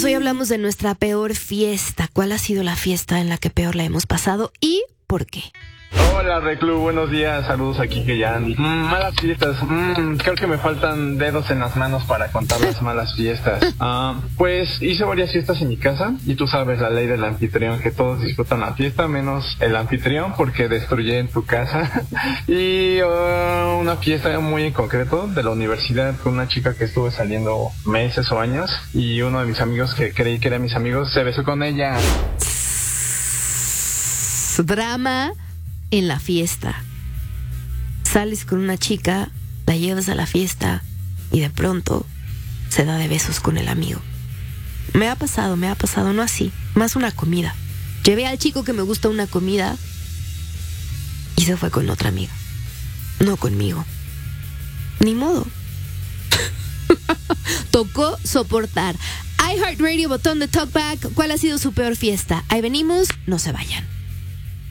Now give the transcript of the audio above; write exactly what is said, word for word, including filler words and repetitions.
Amigos, hoy hablamos de nuestra peor fiesta. ¿Cuál ha sido la fiesta en la que peor la hemos pasado y por qué? Hola Reclu, buenos días, saludos aquí que ya mm, malas fiestas, mm, creo que me faltan dedos en las manos para contar las malas fiestas. Uh, pues hice varias fiestas en mi casa y tú sabes la ley del anfitrión, que todos disfrutan la fiesta menos el anfitrión porque destruye en tu casa. Y uh, una fiesta muy en concreto de la universidad con una chica que estuve saliendo meses o años y uno de mis amigos que creí que eran mis amigos se besó con ella. Drama en la fiesta. Sales con una chica, la llevas a la fiesta y de pronto se da de besos con el amigo. Me ha pasado, me ha pasado, no así, más una comida. Llevé al chico que me gusta una comida y se fue con otra amiga. No conmigo. Ni modo. Tocó soportar. iHeartRadio, botón de talkback. ¿Cuál ha sido su peor fiesta? Ahí venimos, no se vayan.